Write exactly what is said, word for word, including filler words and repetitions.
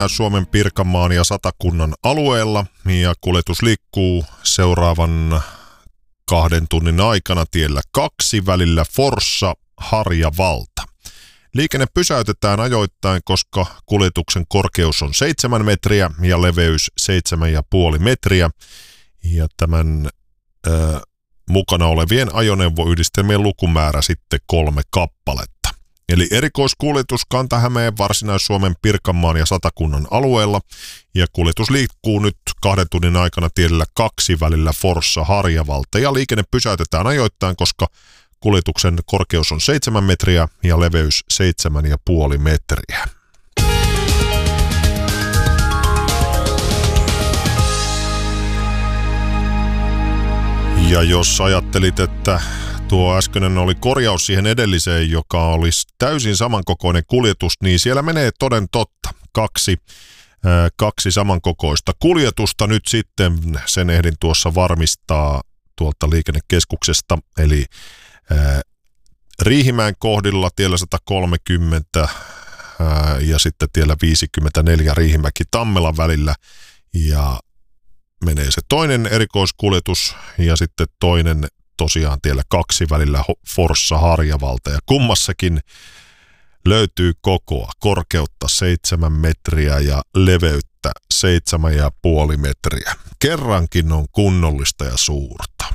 Suomen, Pirkanmaan ja Satakunnan alueella ja kuljetus liikkuu seuraavan kahden tunnin aikana tiellä kaksi välillä Forssa, Harjavalta. Liikenne pysäytetään ajoittain, koska kuljetuksen korkeus on seitsemän metriä ja leveys seitsemän ja puoli metriä. Ja tämän ö, mukana olevien ajoneuvoyhdistelmien lukumäärä sitten kolme kappaletta. Eli erikoiskuljetus Kanta-Hämeen, Varsinais-Suomen, Pirkanmaan ja Satakunnan alueella. Ja kuljetus liikkuu nyt kahden tunnin aikana tiellä kaksi välillä Forssa, Harjavalta. Ja liikenne pysäytetään ajoittain, koska kuljetuksen korkeus on seitsemän metriä ja leveys seitsemän ja puoli metriä. Ja jos ajattelit, että tuo äskeinen oli korjaus siihen edelliseen, joka olisi täysin samankokoinen kuljetus, niin siellä menee toden totta. Kaksi, äh, kaksi samankokoista kuljetusta nyt sitten, sen ehdin tuossa varmistaa tuolta liikennekeskuksesta, eli äh, Riihimäen kohdilla tiellä sata kolmekymmentä äh, ja sitten tiellä viisikymmentäneljä Riihimäki-Tammelan välillä ja menee se toinen erikoiskuljetus ja sitten toinen tosiaan tiellä kaksi välillä Forssa, Harjavalta ja kummassakin löytyy kokoa, korkeutta seitsemän metriä ja leveyttä seitsemän ja puoli metriä. Kerrankin on kunnollista ja suurta.